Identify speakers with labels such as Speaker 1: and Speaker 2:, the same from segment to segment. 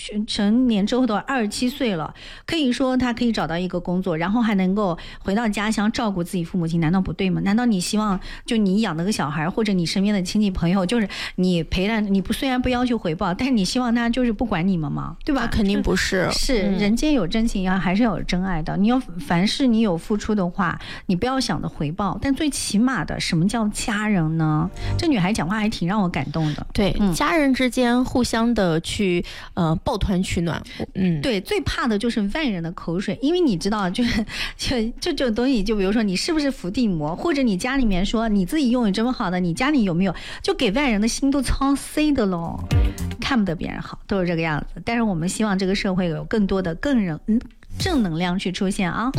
Speaker 1: 成年之后的27岁了，可以说他可以找到一个工作，然后还能够回到家乡照顾自己父母亲，难道不对吗？难道你希望就你养了个小孩，或者你身边的亲戚朋友，就是你陪他，你不虽然不要求回报，但是你希望他就是不管你们吗？对吧？
Speaker 2: 肯定不是，
Speaker 1: 是人间有真情啊，还是要有真爱的。你要凡是你有付出的话，你不要想着回报，但最起码的，什么叫家人呢？这女孩讲话还挺让我感动的。
Speaker 2: 对，家人之间互相的去抱团取暖。
Speaker 1: 对，最怕的就是外人的口水，因为你知道，就是这种东西，就比如说你是不是伏地魔，或者你家里面说你自己拥有这么好的，你家里有没有，就给外人的心都操塞的喽，看不得别人好，都是这个样子。但是我们希望这个社会有更多的正能量去出现啊。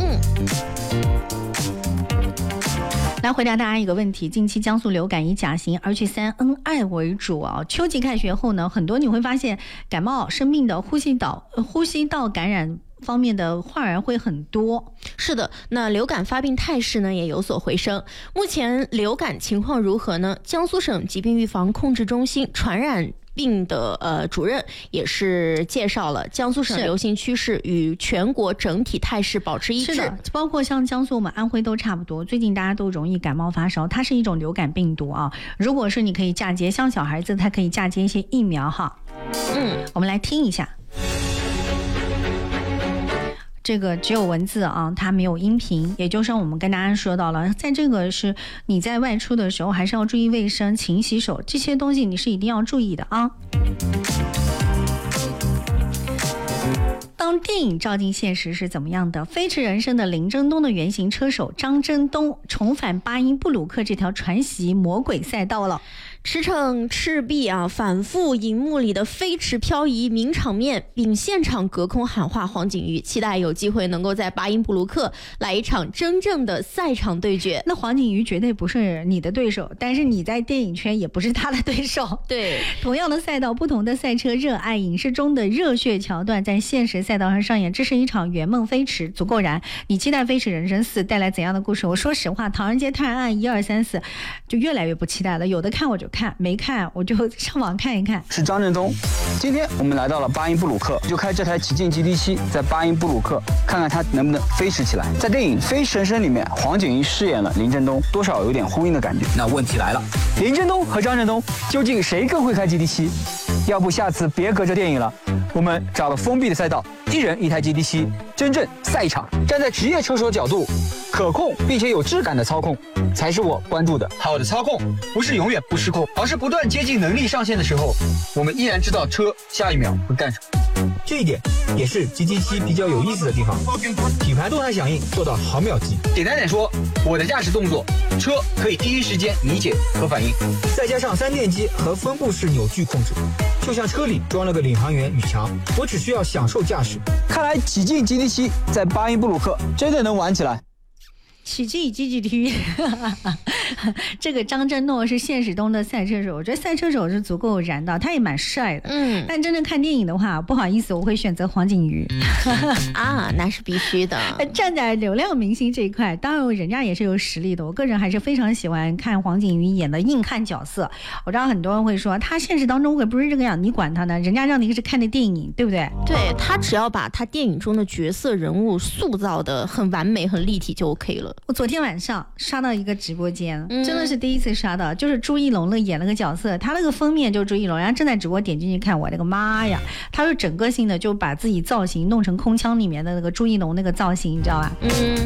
Speaker 1: 来回答大家一个问题，近期江苏流感以甲型而去3恩爱为主啊。秋季开学后呢，很多你会发现感冒生病的呼吸道感染方面的患儿会很多。
Speaker 2: 是的，那流感发病态势呢也有所回升。目前流感情况如何呢？江苏省疾病预防控制中心传染病的主任也是介绍了江苏省流行趋势与全国整体态势保持一致。
Speaker 1: 是的，包括像江苏我们安徽都差不多，最近大家都容易感冒发烧，它是一种流感病毒啊。如果是你可以嫁接，像小孩子他可以嫁接一些疫苗哈。我们来听一下。这个只有文字啊，它没有音频，也就是我们跟大家说到了，在这个是你在外出的时候还是要注意卫生、勤洗手，这些东西你是一定要注意的啊。当电影照进现实是怎么样的？飞驰人生的林正东的原型车手张真东重返巴音布鲁克这条传奇魔鬼赛道了。
Speaker 2: 驰骋赤壁啊，反复荧幕里的飞驰漂移名场面，并现场隔空喊话黄景瑜，期待有机会能够在巴音布鲁克来一场真正的赛场对决。
Speaker 1: 那黄景瑜绝对不是你的对手，但是你在电影圈也不是他的对手。
Speaker 2: 对，
Speaker 1: 同样的赛道，不同的赛车热爱，影视中的热血桥段在现实赛道上上演，这是一场圆梦飞驰，足够燃。你期待飞驰人生4带来怎样的故事？我说实话，唐人街探案1、2、3、4就越来越不期待了，有的看我就看，没看我就上网看一看。
Speaker 3: 是张振东，今天我们来到了巴音布鲁克，就开这台奇骏 GT7，在巴音布鲁克看看它能不能飞驰起来。在电影《飞驰人生》里面，黄景瑜饰演了林振东，多少有点呼应的感觉。那问题来了，林振东和张振东究竟谁更会开 GT7？ 要不下次别隔着电影了，我们找个封闭的赛道，一人一台 GT7，真正赛场，站在职业车手角度，可控并且有质感的操控才是我关注的。好的操控不是永远不失控，而是不断接近能力上限的时候，我们依然知道车下一秒会干什么。这一点也是 GT7 比较有意思的地方，底盘动态响应做到毫秒级。简单点说，我的驾驶动作，车可以第一时间理解和反应，再加上3电机和分布式扭矩控制，就像车里装了个领航员女强，我只需要享受驾驶。看来奇骏 GT7 在巴音布鲁克真的能玩起来。
Speaker 1: 奇骏 GT7 这个张振东是现实中的赛车手，我觉得赛车手是足够燃的，他也蛮帅的。但真正看电影的话，不好意思，我会选择黄景瑜
Speaker 2: 啊，那是必须的。
Speaker 1: 站在流量明星这一块，当然人家也是有实力的，我个人还是非常喜欢看黄景瑜演的硬汉角色。我知道很多人会说他现实当中可不是这个样，你管他呢？人家让你是看的电影，对不对？
Speaker 2: 对，他只要把他电影中的角色人物塑造的很完美、很立体就 OK 了。
Speaker 1: 我昨天晚上刷到一个直播间，真的是第一次刷到，就是朱一龙演了个角色，他那个封面就是朱一龙，然后正在直播点进去看，我的个妈呀，他是整个性的就把自己造型弄成空腔里面的那个朱一龙那个造型，你知道吧？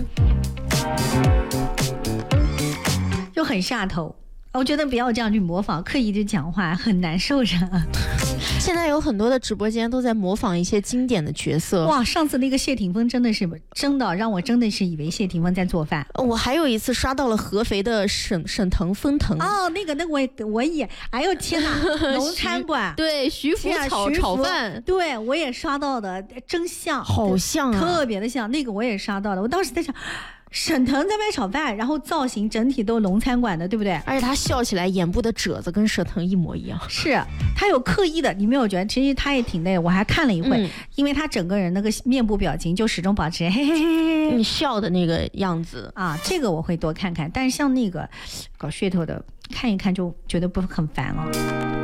Speaker 1: 就很下头。我觉得不要这样去模仿，刻意去讲话很难受着。
Speaker 2: 现在有很多的直播间都在模仿一些经典的角色。
Speaker 1: 哇，上次那个谢霆锋真的让我真的是以为谢霆锋在做饭。
Speaker 2: 我还有一次刷到了合肥的沈腾封腾。
Speaker 1: 哦，那个我也，哎呦天哪，农餐馆
Speaker 2: 对，徐福炒饭，
Speaker 1: 对我也刷到的，真像，
Speaker 2: 好像啊，
Speaker 1: 特别的像，那个我也刷到了。我当时在想，沈腾在卖炒饭，然后造型整体都农餐馆的，对不对？
Speaker 2: 而且他笑起来眼部的褶子跟沈腾一模一样。
Speaker 1: 是他有刻意的，你没有觉得？其实他也挺累的，我还看了一会，因为他整个人那个面部表情就始终保持嘿嘿嘿嘿，
Speaker 2: 你笑的那个样子
Speaker 1: 啊，这个我会多看看。但是像那个搞噱头的，看一看就觉得不很烦了。